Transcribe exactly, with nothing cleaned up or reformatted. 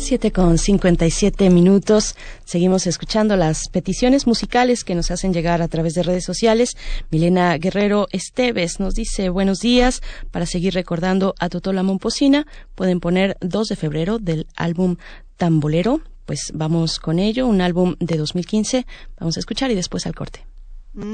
Siete con cincuenta y siete minutos. Seguimos escuchando las peticiones musicales que nos hacen llegar a través de redes sociales. Milena Guerrero Esteves nos dice buenos días. Para seguir recordando a Totola Momposina, pueden poner dos de febrero del álbum Tambolero. Pues vamos con ello, un álbum de dos mil quince. Vamos a escuchar y después al corte.